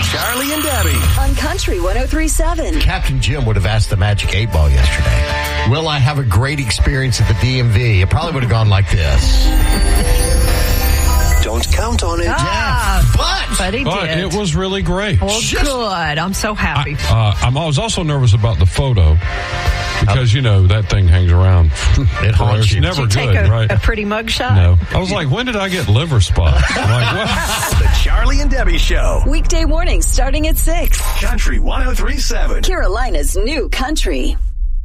Charlie and Debbie. On Country 103.7. Captain Jim would have asked the Magic 8 Ball yesterday. Will I have a great experience at the DMV? It probably would have gone like this. Don't count on it. But he did. It was really great. Well, good. I'm so happy. I was also nervous about the photo because, that thing hangs around. It haunts you. It's never Did you good, take right? a pretty mugshot? No. I was like, when did I get liver spots? I'm like, what? The Charlie and Debbie Show. Weekday mornings starting at 6. Country 103.7. Carolina's new country.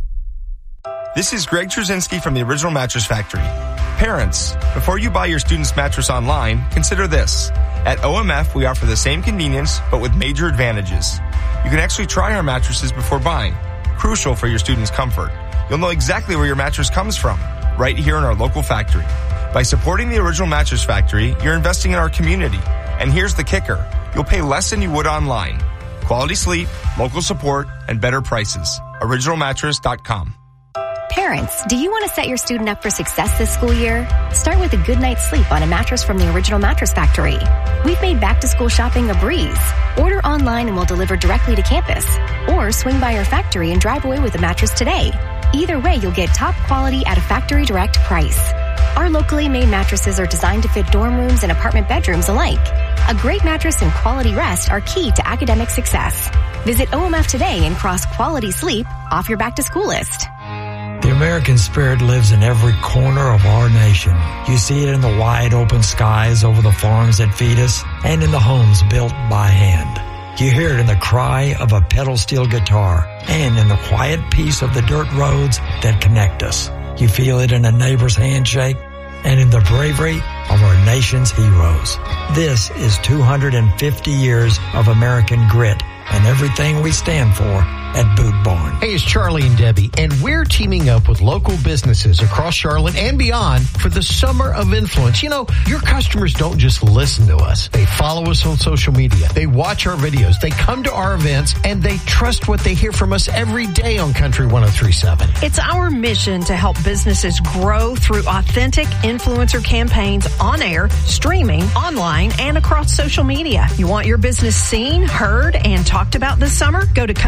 This is Greg Trzynski from the Original Mattress Factory. Parents, before you buy your student's mattress online, consider this. At OMF, we offer the same convenience, but with major advantages. You can actually try our mattresses before buying. Crucial for your student's comfort. You'll know exactly where your mattress comes from, right here in our local factory. By supporting the Original Mattress Factory, you're investing in our community. And here's the kicker. You'll pay less than you would online. Quality sleep, local support, and better prices. OriginalMattress.com. Parents, do you want to set your student up for success this school year? Start with a good night's sleep on a mattress from the Original Mattress Factory. We've made back-to-school shopping a breeze. Order online and we'll deliver directly to campus. Or swing by our factory and drive away with a mattress today. Either way, you'll get top quality at a factory direct price. Our locally made mattresses are designed to fit dorm rooms and apartment bedrooms alike. A great mattress and quality rest are key to academic success. Visit OMF today and cross quality sleep off your back-to-school list. The American spirit lives in every corner of our nation. You see it in the wide open skies over the farms that feed us and in the homes built by hand. You hear it in the cry of a pedal steel guitar and in the quiet peace of the dirt roads that connect us. You feel it in a neighbor's handshake and in the bravery of our nation's heroes. This is 250 years of American grit and everything we stand for at Boot Barn. Hey, it's Charlie and Debbie, and we're teaming up with local businesses across Charlotte and beyond for the Summer of Influence. Your customers don't just listen to us. They follow us on social media. They watch our videos. They come to our events, and they trust what they hear from us every day on Country 103.7. It's our mission to help businesses grow through authentic influencer campaigns on air, streaming, online, and across social media. You want your business seen, heard, and talked about this summer? Go to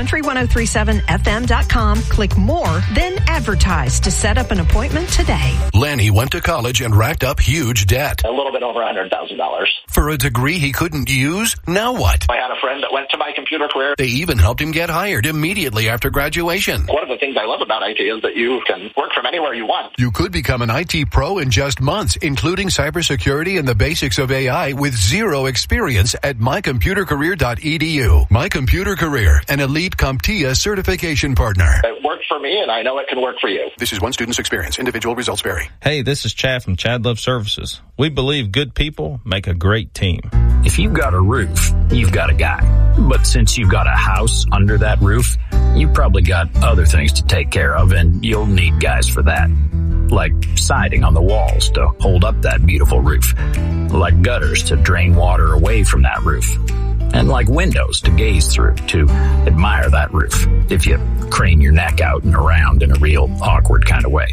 country1037fm.com, click more, then advertise to set up an appointment today. Lanny went to college and racked up huge debt. A little bit over $100,000. For a degree he couldn't use? Now what? I had a friend that went to My Computer Career. They even helped him get hired immediately after graduation. One of the things I love about IT is that you can work from anywhere you want. You could become an IT pro in just months, including cybersecurity and the basics of AI with zero experience at mycomputercareer.edu. My Computer Career, an elite CompTIA certification partner. It worked for me, and I know it can work for you. This is one student's experience. Individual results vary. Hey, this is Chad from Chad Love Services. We believe good people make a great team. If you've got a roof, you've got a guy. But since you've got a house under that roof, you've probably got other things to take care of, and you'll need guys for that. Like siding on the walls to hold up that beautiful roof. Like gutters to drain water away from that roof. And like windows to gaze through to admire that roof if you crane your neck out and around in a real awkward kind of way.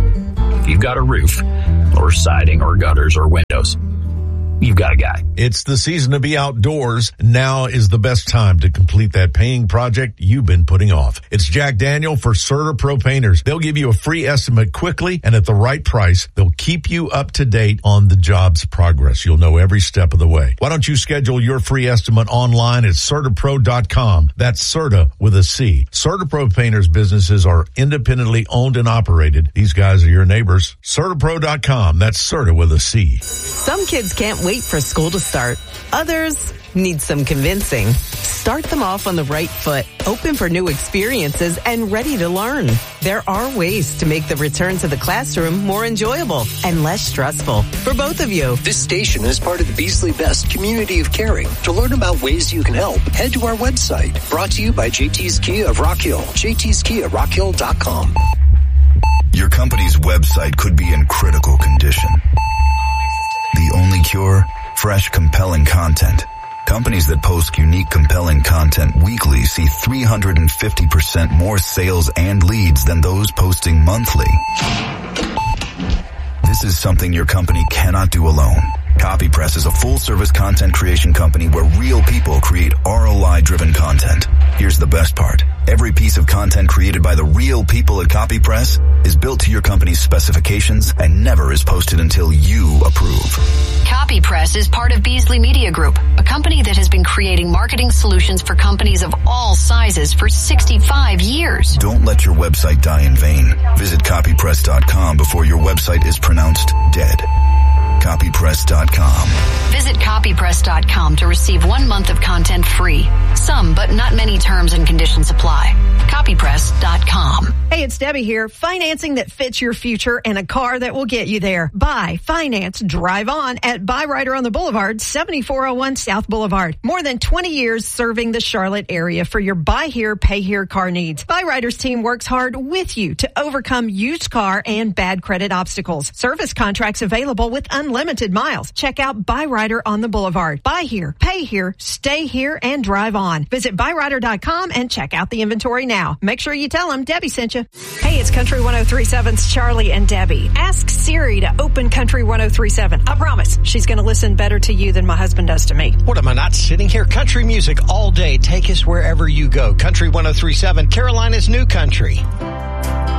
If you've got a roof or siding or gutters or windows, you've got a guy. It's the season to be outdoors. Now is the best time to complete that painting project you've been putting off. It's Jack Daniel for CertaPro Painters. They'll give you a free estimate quickly and at the right price. They'll keep you up to date on the job's progress. You'll know every step of the way. Why don't you schedule your free estimate online at CertaPro.com. That's Certa with a C. CertaPro Painters businesses are independently owned and operated. These guys are your neighbors. CertaPro.com. That's Certa with a C. Some kids can't wait for school to start. Others need some convincing. Start them off on the right foot, open for new experiences, and ready to learn. There are ways to make the return to the classroom more enjoyable and less stressful for both of you. This station is part of the Beasley Best community of caring. To learn about ways you can help, head to our website. Brought to you by JT's Kia of Rock Hill. JT'sKiaRockhill.com. Your company's website could be in critical condition. The only cure? Fresh, compelling content. Companies that post unique, compelling content weekly see 350% more sales and leads than those posting monthly. This is something your company cannot do alone. CopyPress is a full-service content creation company where real people create ROI-driven content. Here's the best part. Every piece of content created by the real people at CopyPress is built to your company's specifications and never is posted until you approve. CopyPress is part of Beasley Media Group, a company that has been creating marketing solutions for companies of all sizes for 65 years. Don't let your website die in vain. Visit copypress.com before your website is pronounced dead. Copypress.com. Visit copypress.com to receive 1 month of content free. Some, but not many terms and conditions apply. Copypress.com. Hey, it's Debbie here. Financing that fits your future and a car that will get you there. Buy, finance, drive on at Byrider on the Boulevard, 7401 South Boulevard. More than 20 years serving the Charlotte area for your buy here, pay here car needs. Byrider's team works hard with you to overcome used car and bad credit obstacles. Service contracts available with unlimited miles. Check out Byrider on the Boulevard. Buy here, pay here, stay here, and drive on. Visit Byrider.com and check out the inventory now. Make sure you tell them Debbie sent you. Hey, it's Country 103.7's Charlie and Debbie. Ask Siri to open Country 103.7. I promise she's going to listen better to you than my husband does to me. What, am I not sitting here? Country music all day. Take us wherever you go. Country 103.7, Carolina's new country.